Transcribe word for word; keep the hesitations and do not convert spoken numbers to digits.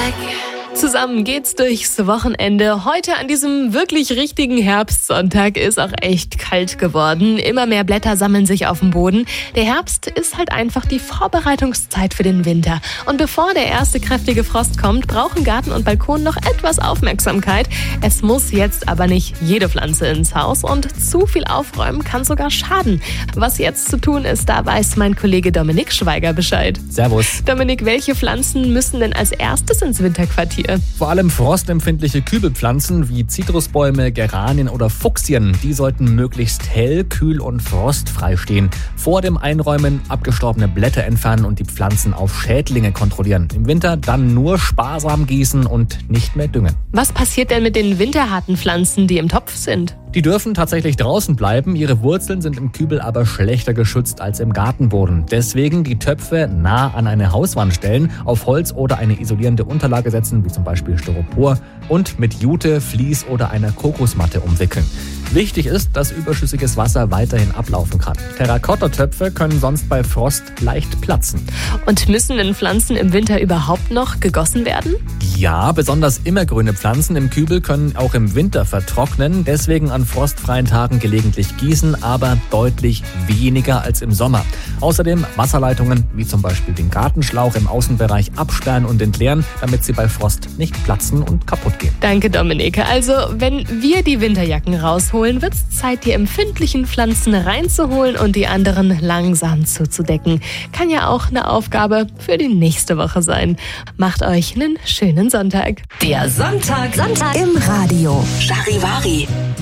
Zusammen geht's durchs Wochenende. Heute an diesem wirklich richtigen Herbstsonntag ist auch echt kalt geworden. Immer mehr Blätter sammeln sich auf dem Boden. Der Herbst ist halt einfach die Vorbereitungszeit für den Winter. Und bevor der erste kräftige Frost kommt, brauchen Garten und Balkon noch etwas Aufmerksamkeit. Es muss jetzt aber nicht jede Pflanze ins Haus und zu viel aufräumen kann sogar schaden. Was jetzt zu tun ist, da weiß mein Kollege Dominik Schweiger Bescheid. Servus. Dominik, welche Pflanzen müssen denn als erstes ins Winterquartier? Vor allem frostempfindliche Kübelpflanzen wie Zitrusbäume, Geranien oder Fuchsien, die sollten möglichst hell, kühl und frostfrei stehen. Vor dem Einräumen abgestorbene Blätter entfernen und die Pflanzen auf Schädlinge kontrollieren. Im Winter dann nur sparsam gießen und nicht mehr düngen. Was passiert denn mit den winterharten Pflanzen, die im Topf sind? Die dürfen tatsächlich draußen bleiben, ihre Wurzeln sind im Kübel aber schlechter geschützt als im Gartenboden. Deswegen die Töpfe nah an eine Hauswand stellen, auf Holz oder eine isolierende Unterlage setzen, wie zum Beispiel Styropor, und mit Jute, Vlies oder einer Kokosmatte umwickeln. Wichtig ist, dass überschüssiges Wasser weiterhin ablaufen kann. Terrakotta-Töpfe können sonst bei Frost leicht platzen. Und müssen denn Pflanzen im Winter überhaupt noch gegossen werden? Ja, besonders immergrüne Pflanzen im Kübel können auch im Winter vertrocknen. Deswegen an frostfreien Tagen gelegentlich gießen, aber deutlich weniger als im Sommer. Außerdem Wasserleitungen, wie zum Beispiel den Gartenschlauch im Außenbereich, absperren und entleeren, damit sie bei Frost nicht platzen und kaputt gehen. Danke, Dominik. Also, wenn wir die Winterjacken rausholen, wird's Zeit, die empfindlichen Pflanzen reinzuholen und die anderen langsam zuzudecken. Kann ja auch eine Aufgabe für die nächste Woche sein. Macht euch einen schönen Sonntag. Der Sonntag, Sonntag im Radio. Charivari.